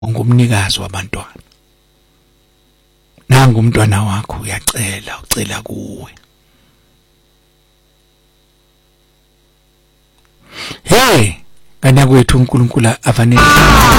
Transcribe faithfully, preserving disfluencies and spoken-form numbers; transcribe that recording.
ngumnikazi wabantwana. Nangu umntwana wakho uyacela, ucela kuwe. Hey, kana kwethu uNkulunkulu afanele